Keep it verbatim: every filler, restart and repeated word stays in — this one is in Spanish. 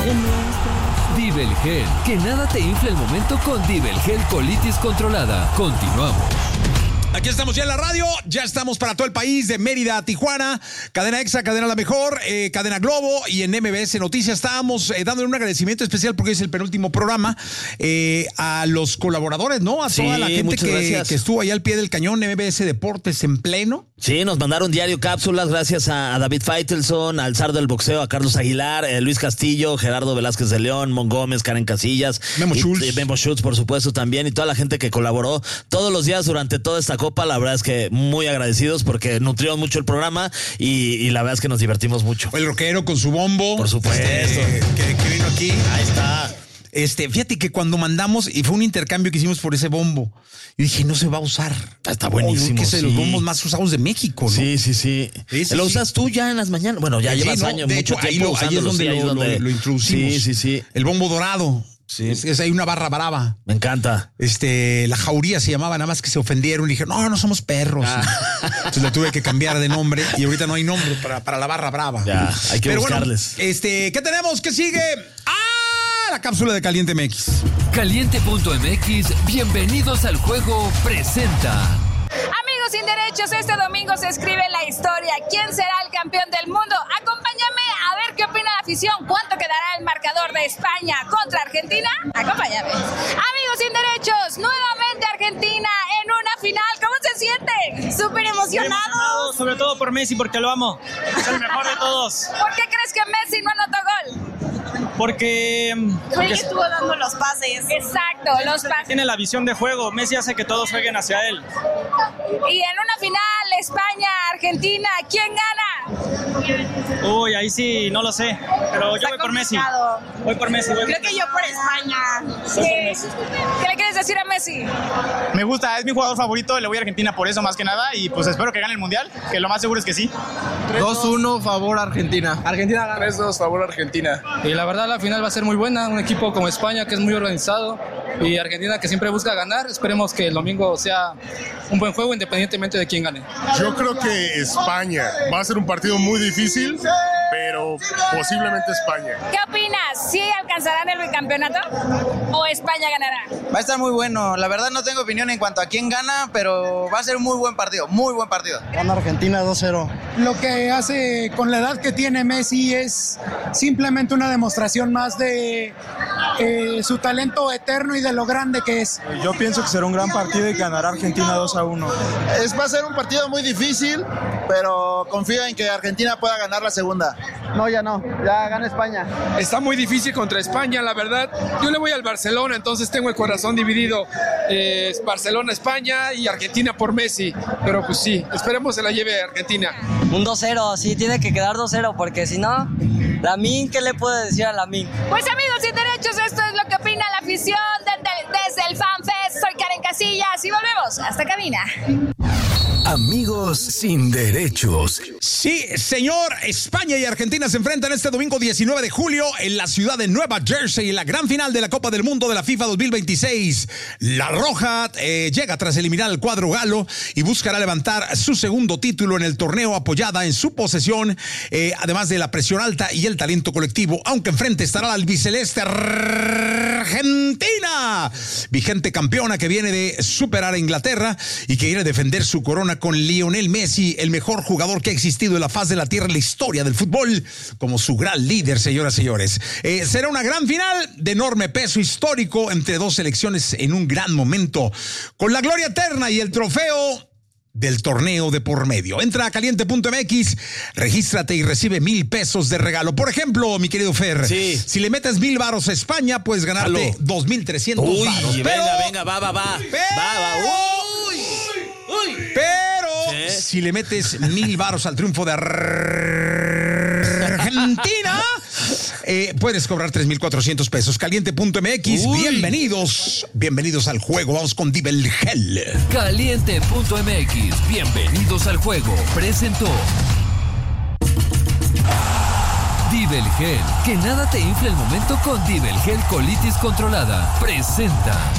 Divel Gel, que nada te infle el momento con Divel Gel Colitis Controlada. Continuamos. Aquí estamos ya en la radio, ya estamos para todo el país, de Mérida a Tijuana, Cadena Exa, Cadena La Mejor, eh, Cadena Globo y en M B S Noticias. Estábamos eh, dándole un agradecimiento especial porque es el penúltimo programa eh, a los colaboradores, ¿no? A sí, toda la gente que, que estuvo ahí al pie del cañón, M B S Deportes en pleno. Sí, nos mandaron diario cápsulas gracias a, a David Faitelson, al zar del boxeo, a Carlos Aguilar, eh, Luis Castillo, Gerardo Velázquez de León, Mon Gómez, Karen Casillas, Memo Schultz. Y, y Memo Schultz, por supuesto, también, y toda la gente que colaboró todos los días durante toda esta copa. La verdad es que muy agradecidos porque nutrieron mucho el programa y, y la verdad es que nos divertimos mucho. El rockero con su bombo. Por supuesto. Este, que, que vino aquí. Ahí está. Este, fíjate que cuando mandamos, y fue un intercambio que hicimos por ese bombo, yo dije, no se va a usar. Está buenísimo. Oh, que es sí. de los bombos más usados de México, ¿no? Sí, sí, sí. sí, sí lo sí. usas tú ya en las mañanas. Bueno, ya sí, llevas no, años, de mucho hecho, tiempo ahí, lo, ahí es donde, sí, ahí lo, donde... lo, lo introducimos. Sí, sí, sí. El bombo dorado. Sí. Es, es ahí una barra brava. Me encanta. Este, la jauría se llamaba, nada más que se ofendieron y dijeron, no, no somos perros. Ah. Entonces le tuve que cambiar de nombre y ahorita no hay nombre para, para la barra brava. Ya, hay que Pero buscarles. Bueno, este, ¿qué tenemos? ¿Qué sigue? ¡Ah! La cápsula de Caliente M X. Caliente punto M X, bienvenidos al juego, presenta. Amigos sin derechos, este domingo se escribe la historia. ¿Quién será el campeón del mundo? Acompáñame a ver qué opina la afición. ¿Cuánto quedará el marcador de España contra Argentina? Acompáñame. Amigos sin derechos, nuevamente Argentina en una final. ¿Cómo se siente? Súper emocionado. emocionado. Sobre todo por Messi, porque lo amo. Es el mejor de todos. ¿Por qué crees que Messi no anotó gol? Porque... Fue el que estuvo dando los pases. Exacto, los pases. Tiene la visión de juego. Messi hace que todos jueguen hacia él. Y en una final, España-Argentina, ¿quién gana? Uy, ahí sí, no lo sé. Pero yo voy por Messi. Voy por Messi. Voy Creo que yo por España. Sí. Por Messi. ¿Qué le quieres decir a Messi? Me gusta, es mi jugador favorito, le voy a Argentina por eso más que nada y pues espero que gane el Mundial, que lo más seguro es que sí. dos uno favor Argentina. Argentina gana. tres dos favor Argentina. Y la verdad la final va a ser muy buena, un equipo como España que es muy organizado y Argentina que siempre busca ganar. Esperemos que el domingo sea un buen juego independientemente de quién gane. Yo creo que España va a ser un partido muy difícil, pero posiblemente España. ¿Qué opinas? ¿Sí alcanzarán el bicampeonato o España ganará? Va a estar muy bueno. La verdad no tengo opinión en cuanto a quién gana, pero va a ser un muy buen partido, muy buen partido. Gana Argentina dos cero. Lo que hace con la edad que tiene Messi es simplemente una demostración más de eh, su talento eterno y de lo grande que es. Yo pienso que será un gran partido y ganará Argentina dos a uno. Es, va a ser un partido muy difícil, pero confío en que Argentina pueda ganar la segunda. No, ya no, ya gana España. Está muy difícil contra España, la verdad. Yo le voy al Barcelona, entonces tengo el corazón dividido. Eh, Barcelona, España y Argentina por Messi. Pero pues sí, esperemos se la lleve Argentina. Un dos cero, sí, tiene que quedar dos cero, porque si no, Lamine, ¿qué le puede decir a Lamine? Pues amigos sin derechos, esto es lo que opina la afición desde, desde el FanFest. Soy Karen Casillas y volvemos hasta cabina. Amigos sin derechos. Sí, señor, España y Argentina se enfrentan este domingo diecinueve de julio en la ciudad de Nueva Jersey en la gran final de la Copa del Mundo de la FIFA dos mil veintiséis. La Roja eh, llega tras eliminar al cuadro galo y buscará levantar su segundo título en el torneo apoyada en su posesión, eh, además de la presión alta y el talento colectivo, aunque enfrente estará la albiceleste Argentina, vigente campeona que viene de superar a Inglaterra y que quiere defender su corona con Lionel Messi, el mejor jugador que ha existido en la faz de la tierra en la historia del fútbol, como su gran líder, señoras y señores. Eh, será una gran final de enorme peso histórico entre dos selecciones en un gran momento, con la gloria eterna y el trofeo del torneo de por medio. Entra a caliente punto M X, regístrate y recibe mil pesos de regalo. Por ejemplo, mi querido Fer, sí. si le metes mil varos a España, puedes ganarte dos mil trescientos varos. Uy, pero, venga, venga, va, va, va. Pero, va, va. Uy, uy. Pero, ¿sí? Si le metes mil varos al triunfo de Argentina, eh, puedes cobrar tres mil cuatrocientos pesos. caliente punto M X, Uy. bienvenidos, bienvenidos al juego. Vamos con Divel Gel. Caliente punto M X, bienvenidos al juego. Presentó Divel Gel, que nada te infle el momento con Divel Gel Colitis Controlada. Presenta.